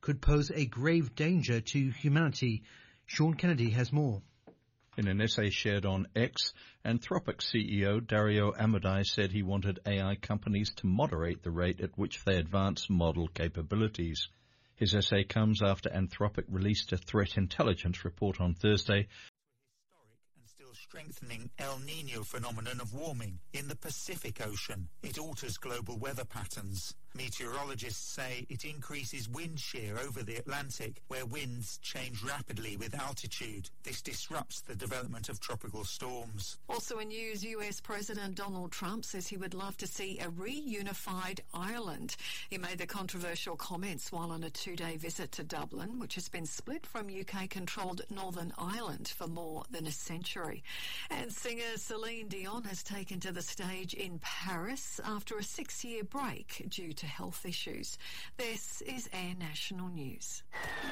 could pose a grave danger to humanity. Sean Kennedy has more. In an essay shared on X, Anthropic CEO Dario Amodei said he wanted AI companies to moderate the rate at which they advance model capabilities. His essay comes after Anthropic released a threat intelligence report on Thursday. Strengthening El Niño phenomenon of warming in the Pacific Ocean. It alters global weather patterns. Meteorologists say it increases wind shear over the Atlantic, where winds change rapidly with altitude. This disrupts the development of tropical storms. Also in news, US President Donald Trump says he would love to see a reunified Ireland. He made the controversial comments while on a 2-day visit to Dublin, which has been split from UK-controlled Northern Ireland for more than a century. And singer Celine Dion has taken to the stage in Paris after a 6-year break due to health issues. This is Air National News.